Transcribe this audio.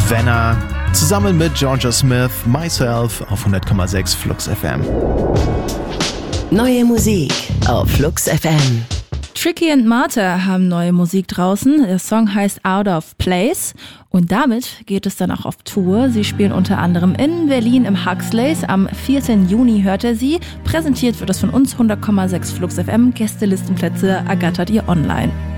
Venner, zusammen mit Georgia Smith, Myself auf 100,6 Flux FM. Neue Musik auf Flux FM. Tricky and Martha haben neue Musik draußen. Der Song heißt Out of Place und damit geht es dann auch auf Tour. Sie spielen unter anderem in Berlin im Huxleys. Am 14. Juni hört er sie. Präsentiert wird es von uns 100,6 Flux FM. Gästelistenplätze ergattert ihr online.